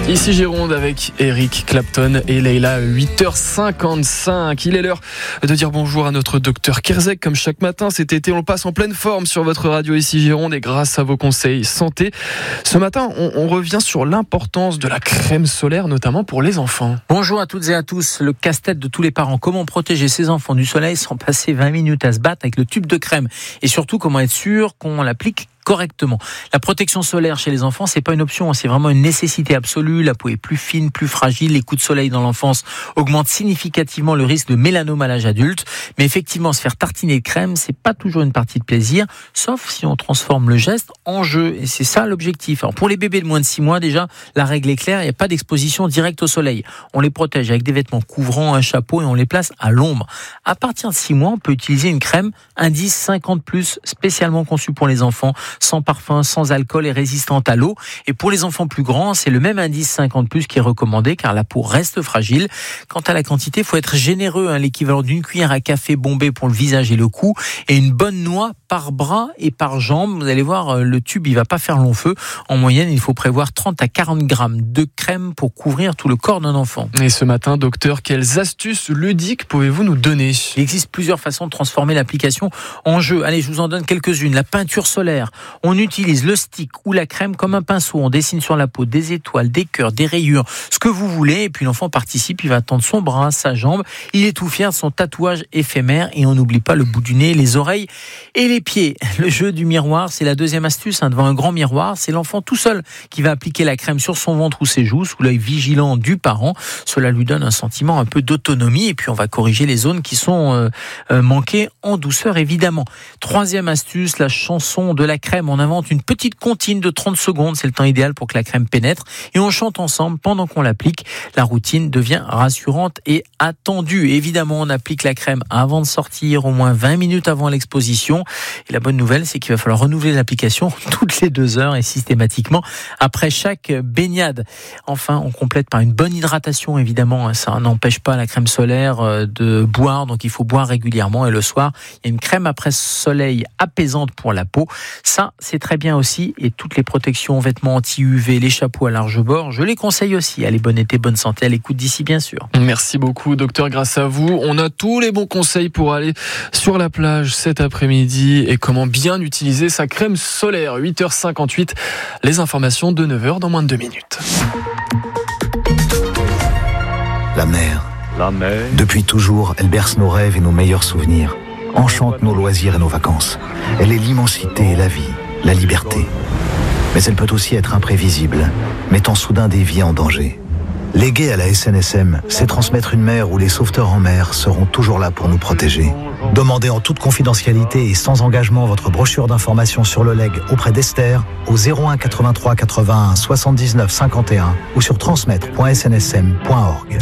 Ici Gironde avec Eric Clapton et Leïla, 8h55. Il est l'heure de dire bonjour à notre docteur Kerzek. Comme chaque matin cet été, on le passe en pleine forme sur votre radio Ici Gironde et grâce à vos conseils santé. Ce matin, on revient sur l'importance de la crème solaire, notamment pour les enfants. Bonjour à toutes et à tous. Le casse-tête de tous les parents. Comment protéger ses enfants du soleil sans passer 20 minutes à se battre avec le tube de crème? Et surtout, comment être sûr qu'on l'applique correctement. La protection solaire chez les enfants, c'est pas une option, c'est vraiment une nécessité absolue. La peau est plus fine, plus fragile. Les coups de soleil dans l'enfance augmentent significativement le risque de mélanome à l'âge adulte. Mais effectivement, se faire tartiner de crème, c'est pas toujours une partie de plaisir, sauf si on transforme le geste en jeu. Et c'est ça l'objectif. Alors pour les bébés de moins de 6 mois, déjà, la règle est claire, il n'y a pas d'exposition directe au soleil. On les protège avec des vêtements couvrants, un chapeau et on les place à l'ombre. À partir de 6 mois, on peut utiliser une crème indice 50+, spécialement conçue pour les enfants, sans parfum, sans alcool et résistante à l'eau. Et pour les enfants plus grands, c'est le même indice 50+, qui est recommandé car la peau reste fragile. Quant à la quantité, il faut être généreux, l'équivalent d'une cuillère à café bombée pour le visage et le cou et une bonne noix par bras et par jambe. Vous allez voir, le tube, il va pas faire long feu. En moyenne, il faut prévoir 30 à 40 grammes de crème pour couvrir tout le corps d'un enfant. Et ce matin, docteur, quelles astuces ludiques pouvez-vous nous donner? Il existe plusieurs façons de transformer l'application en jeu. Allez, je vous en donne quelques-unes. La peinture solaire. On utilise le stick ou la crème comme un pinceau. On dessine sur la peau des étoiles, des cœurs, des rayures, ce que vous voulez. Et puis l'enfant participe, il va tendre son bras, sa jambe. Il est tout fier de son tatouage éphémère. Et on n'oublie pas le bout du nez, les oreilles et les pieds. Le jeu du miroir, c'est la deuxième astuce. Devant un grand miroir, c'est l'enfant tout seul qui va appliquer la crème sur son ventre ou ses joues, sous l'œil vigilant du parent. Cela lui donne un sentiment un peu d'autonomie. Et puis on va corriger les zones qui sont manquées en douceur, évidemment. Troisième astuce, la chanson de la crème. On invente une petite comptine de 30 secondes. C'est le temps idéal pour que la crème pénètre. Et on chante ensemble pendant qu'on l'applique. La routine devient rassurante et attendue. Évidemment, on applique la crème avant de sortir, au moins 20 minutes avant l'exposition. Et la bonne nouvelle, c'est qu'il va falloir renouveler l'application toutes les 2 heures et systématiquement après chaque baignade. Enfin, on complète par une bonne hydratation, évidemment. Ça n'empêche pas la crème solaire de boire. Donc, il faut boire régulièrement. Et le soir, il y a une crème après soleil apaisante pour la peau. Ça, c'est très bien aussi. Et toutes les protections, vêtements anti-UV, les chapeaux à large bord, je les conseille aussi. Allez, bon été, bonne santé à l'écoute d'ici, bien sûr. Merci beaucoup, docteur. Grâce à vous, on a tous les bons conseils pour aller sur la plage cet après-midi et comment bien utiliser sa crème solaire. 8h58, les informations de 9h dans moins de 2 minutes. La mer. Depuis toujours, elle berce nos rêves et nos meilleurs souvenirs. Enchante nos loisirs et nos vacances. Elle est l'immensité et la vie, la liberté. Mais elle peut aussi être imprévisible, mettant soudain des vies en danger. Léguer à la SNSM, c'est transmettre une mer où les sauveteurs en mer seront toujours là pour nous protéger. Demandez en toute confidentialité et sans engagement votre brochure d'information sur le legs auprès d'Esther au 01 83 81 79 51 ou sur transmettre.snsm.org.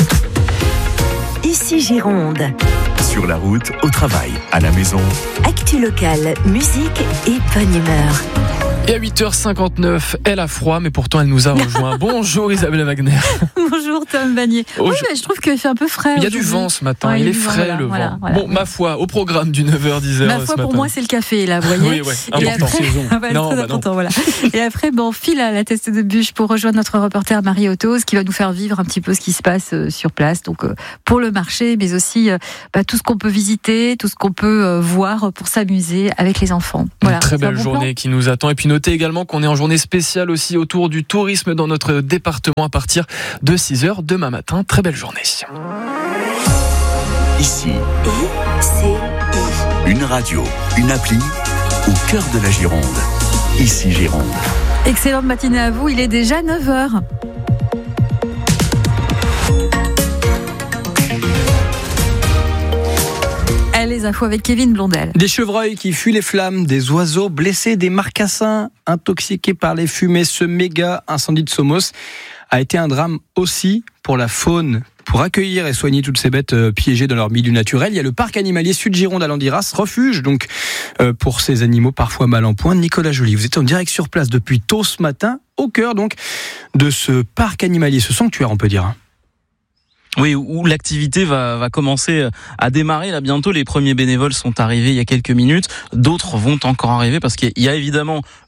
Ici Gironde. Sur la route, au travail, à la maison. Actu locale, musique et bonne humeur. Et à 8h59, elle a froid, mais pourtant elle nous a rejoint. Bonjour Isabelle Wagner. Bonjour Tom Bagné. Oui, je trouve qu'il fait un peu frais. Il y a du vent ce matin, il est frais le vent. Voilà. Bon, ma foi, au programme du 9h-10h. Ma foi, pour moi, c'est le café, là, vous voyez. Oui, Et après, très important, voilà. Et après, on file à la teste de bûche pour rejoindre notre reporter Marie Autos, qui va nous faire vivre un petit peu ce qui se passe sur place. Donc, pour le marché, mais aussi tout ce qu'on peut visiter, tout ce qu'on peut voir pour s'amuser avec les enfants. Voilà. Une très belle journée qui nous attend. Et puis, notez également qu'on est en journée spéciale aussi autour du tourisme dans notre département à partir de 6h demain matin. Très belle journée. Ici, une radio, une appli au cœur de la Gironde. Ici Gironde. Excellente matinée à vous, il est déjà 9h. Les infos avec Kevin Blondel. Des chevreuils qui fuient les flammes, des oiseaux blessés, des marcassins intoxiqués par les fumées. Ce méga incendie de Somos a été un drame aussi pour la faune. Pour accueillir et soigner toutes ces bêtes piégées dans leur milieu naturel, il y a le parc animalier Sud-Gironde à Landiras, refuge donc pour ces animaux parfois mal en point. Nicolas Joly, vous êtes en direct sur place depuis tôt ce matin, au cœur donc de ce parc animalier, ce sanctuaire on peut dire. Oui, où l'activité va commencer à démarrer. Là, bientôt, les premiers bénévoles sont arrivés il y a quelques minutes. D'autres vont encore arriver parce qu'il y a évidemment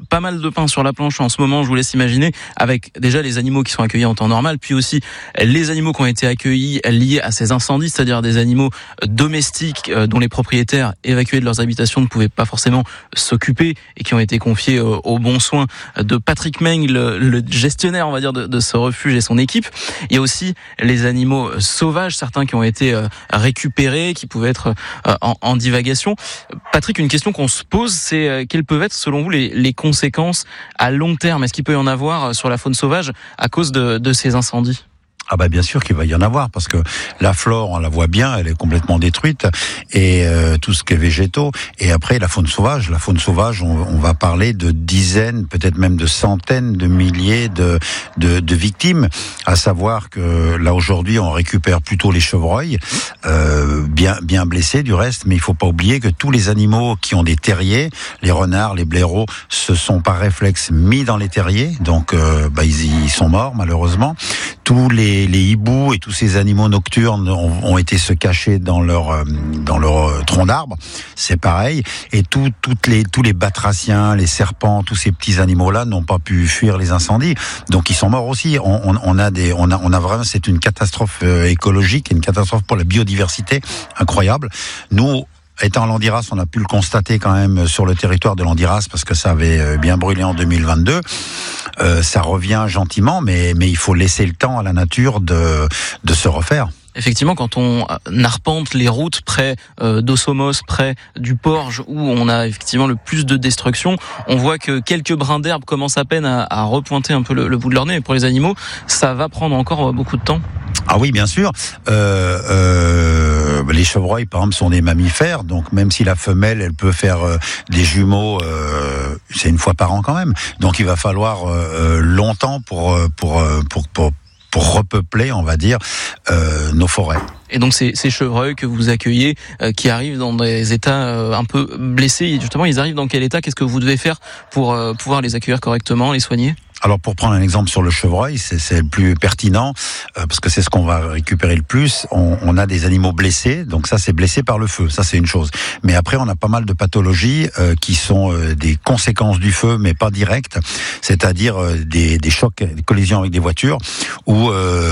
pas mal de pain sur la planche en ce moment, je vous laisse imaginer, avec déjà les animaux qui sont accueillis en temps normal, puis aussi les animaux qui ont été accueillis liés à ces incendies, c'est-à-dire des animaux domestiques dont les propriétaires évacués de leurs habitations ne pouvaient pas forcément s'occuper et qui ont été confiés aux bons soins de Patrick Meng, le gestionnaire, on va dire, de ce refuge et son équipe. Il y a aussi les animaux sauvages, certains qui ont été récupérés, qui pouvaient être en divagation. Patrick, une question qu'on se pose, c'est quelles peuvent être, selon vous, les conséquences à long terme? Est-ce qu'il peut y en avoir sur la faune sauvage à cause de ces incendies? Ah bah bien sûr qu'il va y en avoir, parce que la flore, on la voit bien, elle est complètement détruite, et tout ce qui est végétaux. Et après la faune sauvage, on va parler de dizaines, peut-être même de centaines de milliers de victimes. À savoir que là aujourd'hui, on récupère plutôt les chevreuils, bien blessés du reste, mais il faut pas oublier que tous les animaux qui ont des terriers, les renards, les blaireaux, se sont par réflexe mis dans les terriers, donc ils sont morts malheureusement. Tous les hiboux et tous ces animaux nocturnes ont été se cacher dans leur tronc d'arbre. C'est pareil. Et tous les batraciens, les serpents, tous ces petits animaux-là n'ont pas pu fuir les incendies. Donc ils sont morts aussi. On a vraiment, c'est une catastrophe écologique, une catastrophe pour la biodiversité incroyable. Nous, étant à Landiras, on a pu le constater quand même sur le territoire de Landiras, parce que ça avait bien brûlé en 2022. Ça revient gentiment, mais il faut laisser le temps à la nature de se refaire. Effectivement, quand on arpente les routes près d'Ossomos, près du Porge, où on a effectivement le plus de destruction, on voit que quelques brins d'herbe commencent à peine à repointer un peu le bout de leur nez. Mais pour les animaux, ça va prendre encore beaucoup de temps. Ah oui, bien sûr. Les chevreuils, par exemple, sont des mammifères, donc même si la femelle, elle peut faire des jumeaux, c'est une fois par an quand même. Donc il va falloir longtemps pour repeupler, on va dire, nos forêts. Et donc ces chevreuils que vous accueillez, qui arrivent dans des états un peu blessés, justement, ils arrivent dans quel état? Qu'est-ce que vous devez faire pour pouvoir les accueillir correctement, les soigner? Alors pour prendre un exemple sur le chevreuil, c'est le plus pertinent, parce que c'est ce qu'on va récupérer le plus. On a des animaux blessés, donc ça c'est blessé par le feu, ça c'est une chose. Mais après on a pas mal de pathologies qui sont des conséquences du feu, mais pas directes, c'est-à-dire des chocs, des collisions avec des voitures, ou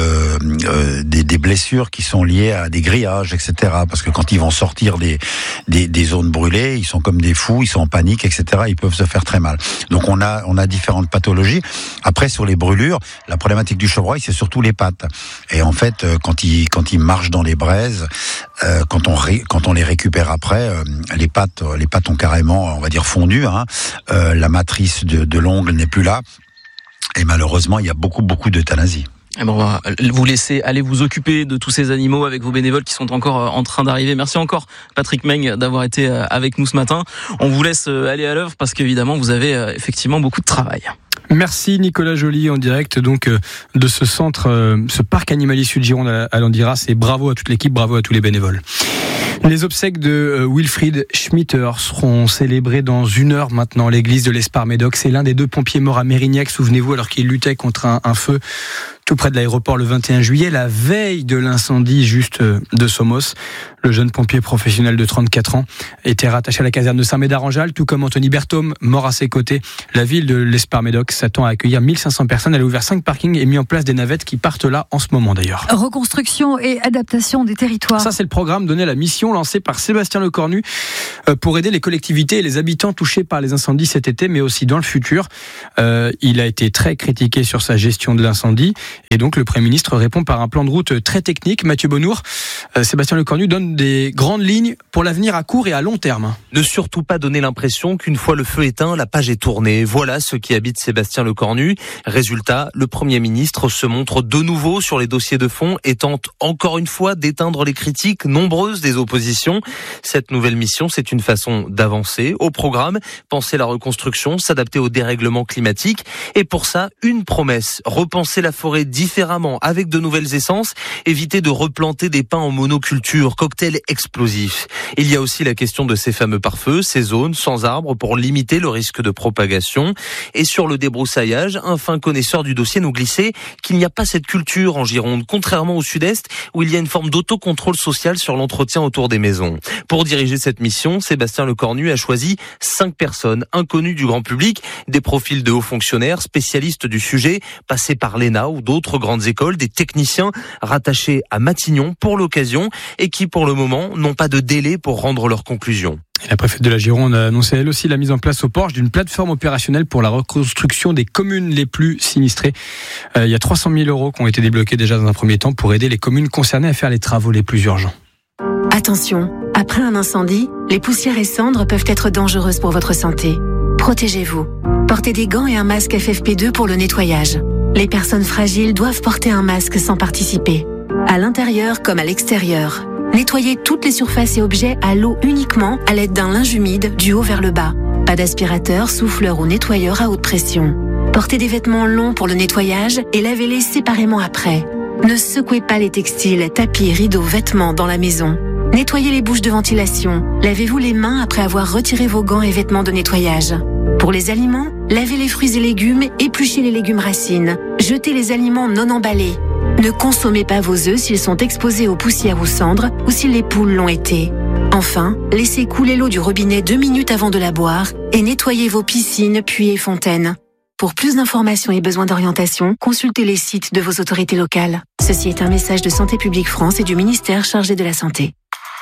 des blessures qui sont liées à des grillages, etc. Parce que quand ils vont sortir des zones brûlées, ils sont comme des fous, ils sont en panique, etc. Ils peuvent se faire très mal. Donc on a différentes pathologies. Après, sur les brûlures, la problématique du chevreuil, c'est surtout les pattes. Et en fait, quand ils marchent dans les braises, quand on les récupère après, les pattes ont carrément, on va dire, fondu. La matrice de l'ongle n'est plus là. Et malheureusement, il y a beaucoup d'euthanasie. Et bon, on va vous laisser aller vous occuper de tous ces animaux avec vos bénévoles qui sont encore en train d'arriver. Merci encore, Patrick Meng, d'avoir été avec nous ce matin. On vous laisse aller à l'œuvre parce qu'évidemment, vous avez effectivement beaucoup de travail. Merci Nicolas Joly en direct donc de ce centre, ce parc animalier Sud-Gironde à Landiras, et bravo à toute l'équipe, bravo à tous les bénévoles. Les obsèques de Wilfried Schmitter seront célébrées dans 1 heure maintenant à l'église de l'Espar-Médoc. C'est l'un des 2 pompiers morts à Mérignac, souvenez-vous, alors qu'il luttait contre un feu tout près de l'aéroport le 21 juillet, la veille de l'incendie juste de Somos. Le jeune pompier professionnel de 34 ans était rattaché à la caserne de Saint-Médard-en-Jalles, tout comme Anthony Berthaume, mort à ses côtés. La ville de l'Espar-Médoc s'attend à accueillir 1500 personnes. Elle a ouvert 5 parkings et mis en place des navettes qui partent là en ce moment d'ailleurs. Reconstruction et adaptation des territoires. Ça, c'est le programme donné à la mission lancée par Sébastien Lecornu pour aider les collectivités et les habitants touchés par les incendies cet été, mais aussi dans le futur. Il a été très critiqué sur sa gestion de l'incendie. Et donc le Premier ministre répond par un plan de route très technique. Mathieu Bonnour, Sébastien Lecornu donne des grandes lignes pour l'avenir à court et à long terme. Ne surtout pas donner l'impression qu'une fois le feu éteint, la page est tournée. Voilà ce qui habite Sébastien Lecornu. Résultat, le Premier ministre se montre de nouveau sur les dossiers de fond et tente encore une fois d'éteindre les critiques nombreuses des oppositions. Cette nouvelle mission, c'est une façon d'avancer au programme, penser la reconstruction, s'adapter au dérèglement climatique. Et pour ça, une promesse, repenser la forêt différemment avec de nouvelles essences, éviter de replanter des pins en monoculture, cocktail explosif. Il y a aussi la question de ces fameux pare-feux, ces zones sans arbres pour limiter le risque de propagation. Et sur le débroussaillage, un fin connaisseur du dossier nous glissait qu'il n'y a pas cette culture en Gironde, contrairement au sud-est où il y a une forme d'autocontrôle social sur l'entretien autour des maisons. Pour diriger cette mission, Sébastien Lecornu a choisi 5 personnes inconnues du grand public, des profils de hauts fonctionnaires, spécialistes du sujet, passés par l'ENA ou d'autres grandes écoles, des techniciens rattachés à Matignon pour l'occasion et qui pour le moment n'ont pas de délai pour rendre leurs conclusions. La préfète de la Gironde a annoncé elle aussi la mise en place au Porche d'une plateforme opérationnelle pour la reconstruction des communes les plus sinistrées. Il y a 300 000 € qui ont été débloqués déjà dans un premier temps pour aider les communes concernées à faire les travaux les plus urgents. Attention, après un incendie, les poussières et cendres peuvent être dangereuses pour votre santé. Protégez-vous. Portez des gants et un masque FFP2 pour le nettoyage. Les personnes fragiles doivent porter un masque sans participer. À l'intérieur comme à l'extérieur. Nettoyez toutes les surfaces et objets à l'eau uniquement à l'aide d'un linge humide du haut vers le bas. Pas d'aspirateur, souffleur ou nettoyeur à haute pression. Portez des vêtements longs pour le nettoyage et lavez-les séparément après. Ne secouez pas les textiles, tapis, rideaux, vêtements dans la maison. Nettoyez les bouches de ventilation. Lavez-vous les mains après avoir retiré vos gants et vêtements de nettoyage. Pour les aliments, lavez les fruits et légumes, épluchez les légumes racines. Jetez les aliments non emballés. Ne consommez pas vos œufs s'ils sont exposés aux poussières ou cendres ou si les poules l'ont été. Enfin, laissez couler l'eau du robinet 2 minutes avant de la boire et nettoyez vos piscines, puits et fontaines. Pour plus d'informations et besoins d'orientation, consultez les sites de vos autorités locales. Ceci est un message de Santé publique France et du ministère chargé de la Santé.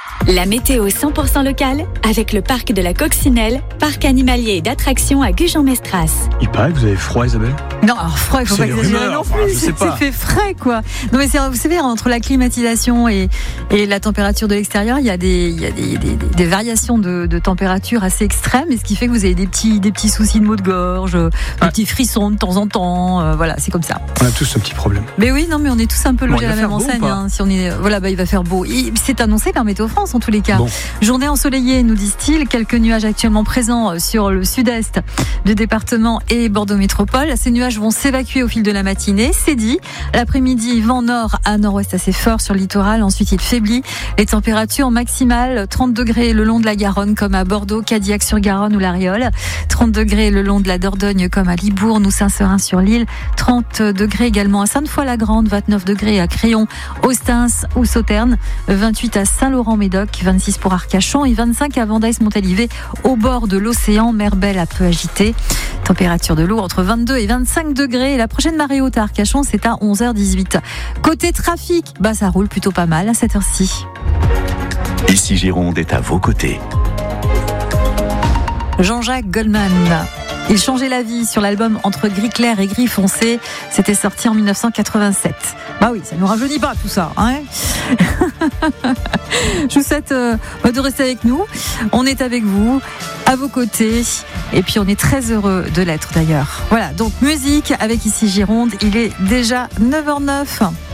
La météo 100% locale avec le parc de la Coccinelle, parc animalier et d'attractions à Gujan-Mestras. Il paraît que vous avez froid, Isabelle ? Non, alors froid, il faut pas exagérer non plus. C'est fait frais, quoi. Non, mais vous savez, entre la climatisation et la température de l'extérieur, il y a des variations de température assez extrêmes, et ce qui fait que vous avez des petits soucis de maux de gorge, des petits frissons de temps en temps. Voilà, c'est comme ça. On a tous ce petit problème. Mais oui, non, mais on est tous un peu logés à la même enseigne. Si on est, il va faire beau. C'est annoncé par Météo France en tous les cas. Bon. Journée ensoleillée, nous disent-ils. Quelques nuages actuellement présents sur le sud-est du département et Bordeaux Métropole. Ces nuages vont s'évacuer au fil de la matinée, c'est dit. L'après-midi, vent nord à nord-ouest assez fort sur le littoral. Ensuite, il faiblit. Les températures maximales, 30 degrés le long de la Garonne comme à Bordeaux, Cadillac-sur-Garonne ou l'Ariole. 30 degrés le long de la Dordogne comme à Libourne ou Saint-Seurin-sur-l'Île. 30 degrés également à Sainte-Foy-la-Grande. 29 degrés à Créon, Ostens ou Sauternes. 28 à Saint-Laurent-Médoc. 26 pour Arcachon et 25 à Vendeis-Montalivet au bord de l'océan, mer belle un peu agitée. Température de l'eau entre 22 et 25 degrés. Et la prochaine marée haute à Arcachon, c'est à 11h18. Côté trafic, ça roule plutôt pas mal à cette heure-ci. Ici Gironde est à vos côtés. Jean-Jacques Goldman. Il changeait la vie sur l'album Entre gris clair et gris foncé. C'était sorti en 1987. Oui, ça ne nous rajeunit pas tout ça, hein. Je vous souhaite de rester avec nous. On est avec vous, à vos côtés. Et puis on est très heureux de l'être d'ailleurs. Voilà, donc musique avec Ici Gironde. Il est déjà 9h09.